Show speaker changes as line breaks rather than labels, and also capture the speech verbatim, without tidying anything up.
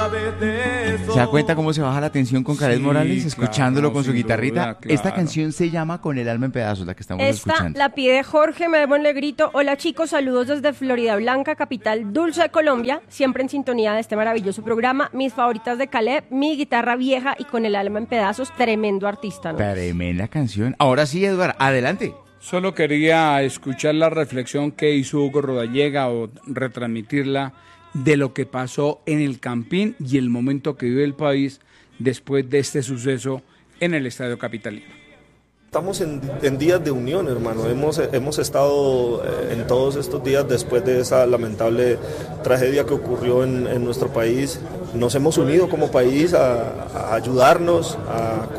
¿Se da cuenta cómo se baja la tensión con Kaleth
Sí,
Morales escuchándolo
claro,
con su
sin
guitarrita?
duda, claro.
Esta canción se llama Con el alma en pedazos, la que estamos
Esta
escuchando.
la pide Jorge Medemon Legrito. Hola chicos, saludos desde Florida Blanca, capital dulce de Colombia. Siempre en sintonía de este maravilloso programa. Mis favoritas de Kaleth, Mi guitarra vieja y Con el alma en pedazos. Tremendo artista, ¿no?
Tremenda canción. Ahora sí, Eduardo, adelante.
Solo quería escuchar la reflexión que hizo Hugo Rodallega o retransmitirla de lo que pasó en el Campín y el momento que vive el país después de este suceso en el Estadio Capitalino.
Estamos en, en días de unión, hermano. Hemos, hemos estado eh, en todos estos días después de esa lamentable tragedia que ocurrió en, en nuestro país. Nos hemos unido como país a, a ayudarnos, a